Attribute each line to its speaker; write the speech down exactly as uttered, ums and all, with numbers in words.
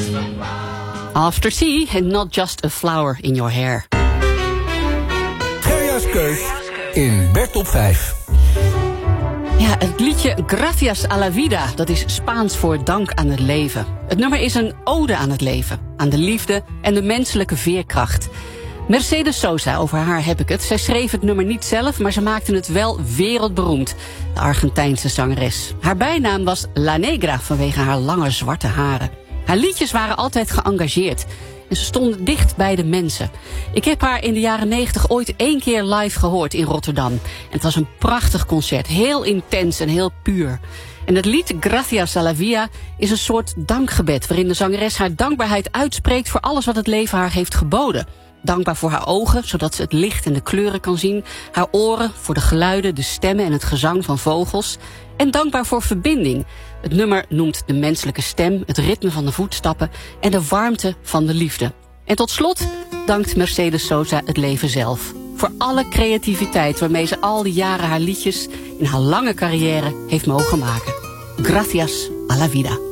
Speaker 1: After Tea and Not Just a Flower in Your Hair.
Speaker 2: Gerja's Keus in Bert op vijf.
Speaker 1: Ja, het liedje Gracias a la vida, dat is Spaans voor dank aan het leven. Het nummer is een ode aan het leven, aan de liefde en de menselijke veerkracht. Mercedes Sosa, over haar heb ik het. Zij schreef het nummer niet zelf, maar ze maakte het wel wereldberoemd. De Argentijnse zangeres. Haar bijnaam was La Negra vanwege haar lange zwarte haren. Haar liedjes waren altijd geëngageerd. En ze stonden dicht bij de mensen. Ik heb haar in de jaren negentig ooit één keer live gehoord in Rotterdam. En het was een prachtig concert. Heel intens en heel puur. En het lied Gracias a la Vida is een soort dankgebed, waarin de zangeres haar dankbaarheid uitspreekt voor alles wat het leven haar heeft geboden. Dankbaar voor haar ogen, zodat ze het licht en de kleuren kan zien. Haar oren voor de geluiden, de stemmen en het gezang van vogels. En dankbaar voor verbinding. Het nummer noemt de menselijke stem, het ritme van de voetstappen en de warmte van de liefde. En tot slot dankt Mercedes Sosa het leven zelf. Voor alle creativiteit waarmee ze al die jaren haar liedjes in haar lange carrière heeft mogen maken. Gracias a la vida.